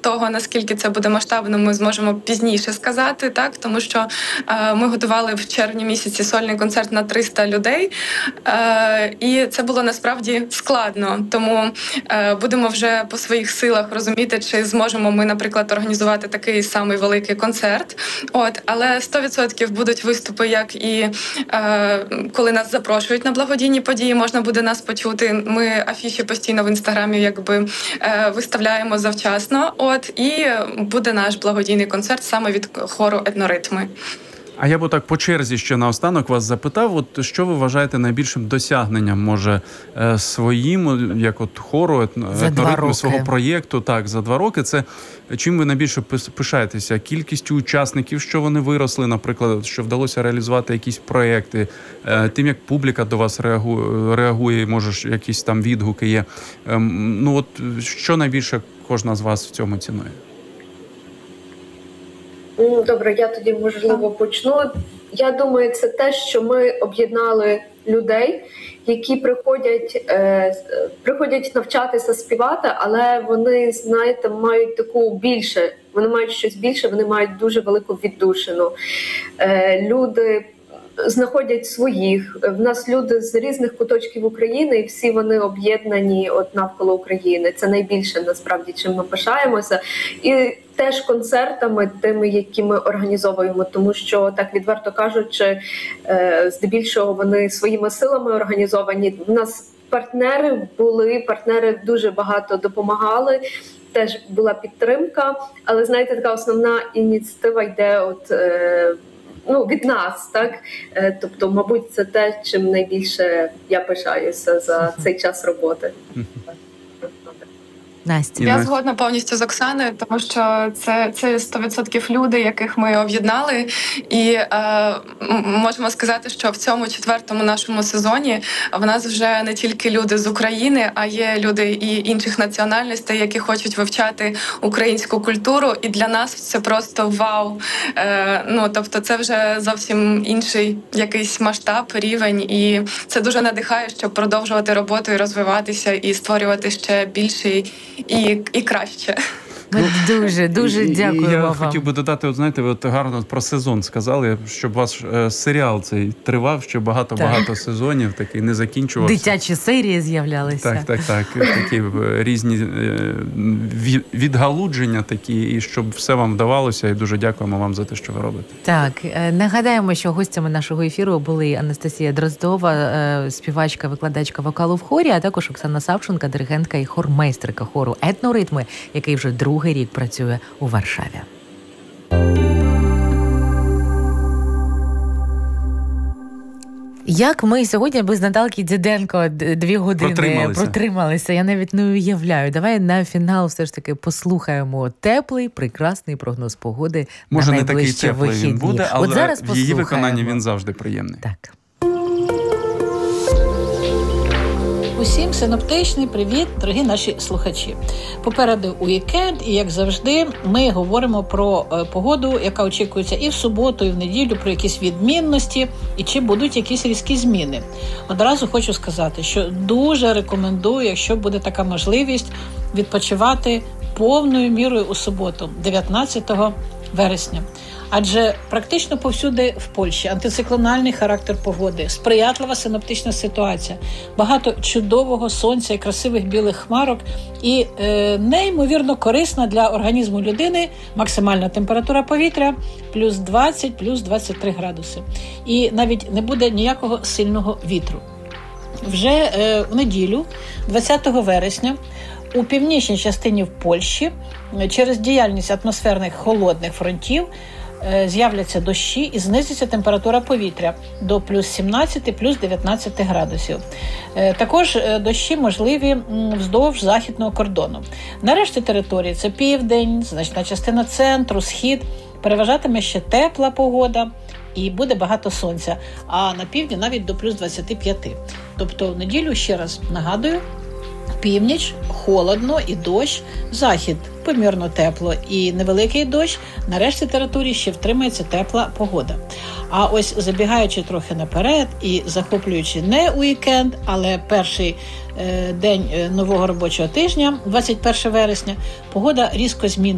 того, наскільки це буде масштабно, ми зможемо пізніше сказати, так, тому що ми готували в червні місяці сольний концерт на 300 людей, і це було насправді складно, тому будемо вже по своїх силах розуміти, чи зможемо ми, наприклад, організувати такий самий великий концерт. Але 100% будуть виступи, як і коли нас запрошують на благодійні події, можна буде нас почути. Ми афіші постійно в Інстаграмі виставляємо завчасно. І буде наш благодійний концерт саме від хору «Етноритми». А я б так по черзі ще наостанок вас запитав, що ви вважаєте найбільшим досягненням, може, своїм, як хору, «Етноритми», свого проєкту, так, за 2 роки, це чим ви найбільше пишаєтеся? Кількістю учасників, що вони виросли, наприклад, що вдалося реалізувати якісь проєкти, тим, як публіка до вас реагує, може, якісь там відгуки є. Що найбільше кожна з вас в цьому цінує? Добре, я тоді, можливо, почну. Я думаю, це те, що ми об'єднали людей, які приходять навчатися співати, але вони, знаєте, мають таку більше, вони мають щось більше, вони мають дуже велику віддушину. Люди знаходять своїх. В нас люди з різних куточків України, і всі вони об'єднані навколо України. Це найбільше, насправді, чим ми пишаємося. І теж концертами, тими, які ми організовуємо, тому що, так відверто кажучи, здебільшого вони своїми силами організовані. У нас партнери дуже багато допомагали, теж була підтримка, але, знаєте, така основна ініціатива йде від нас, так? Тобто, мабуть, це те, чим найбільше я пишаюся за цей час роботи. Настя. Я згодна повністю з Оксаною, тому що це 100% люди, яких ми об'єднали. І можемо сказати, що в цьому 4-му нашому сезоні в нас вже не тільки люди з України, а є люди і інших національностей, які хочуть вивчати українську культуру. І для нас це просто вау. Тобто це вже зовсім інший якийсь масштаб, рівень. І це дуже надихає, щоб продовжувати роботу і розвиватися, і створювати ще більше і краще. Ми дуже дякуємо вам. Я хотів би додати, ви гарно про сезон сказали, щоб ваш серіал цей тривав, щоб багато сезонів, такий не закінчувався. Дитячі серії з'являлися. Так. Такі різні відгалудження такі, і щоб все вам вдавалося, і дуже дякуємо вам за те, що ви робите. Так, нагадаємо, що гостями нашого ефіру були Анастасія Дроздова, співачка, викладачка вокалу в хорі, а також Оксана Савченко, диригентка і хормейстерка хору «Етноритми», який вже другий рік працює у Варшаві. Як ми сьогодні без Наталки Діденко 2 години протрималися, я навіть не уявляю. Давай на фінал все ж таки послухаємо теплий, прекрасний прогноз погоди на найближчі вихідні. Може, не такий теплий він буде, але зараз в її виконанні він завжди приємний. Так. Усім синоптичний привіт, дорогі наші слухачі. Попереду уікенд, і, як завжди, ми говоримо про погоду, яка очікується і в суботу, і в неділю, про якісь відмінності, і чи будуть якісь різкі зміни. Одразу хочу сказати, що дуже рекомендую, якщо буде така можливість, відпочивати повною мірою у суботу, 19 вересня. Адже практично повсюди в Польщі антициклональний характер погоди, сприятлива синоптична ситуація, багато чудового сонця і красивих білих хмарок і неймовірно корисна для організму людини максимальна температура повітря плюс 20, плюс 23 градуси. І навіть не буде ніякого сильного вітру. Вже в неділю, 20 вересня, у північній частині в Польщі через діяльність атмосферних холодних фронтів з'являться дощі і знизиться температура повітря до плюс 17, плюс 19 градусів. Також дощі можливі вздовж західного кордону. Нарешті території це південь, значна частина центру, схід. Переважатиме ще тепла погода і буде багато сонця, а на півдні навіть до плюс 25. Тобто в неділю, ще раз нагадую, північ холодно і дощ, захід помірно тепло і невеликий дощ, нарешті території ще втримається тепла погода. А ось забігаючи трохи наперед і захоплюючи не уікенд, але перший день нового робочого тижня, 21 вересня, погода різко зміниться.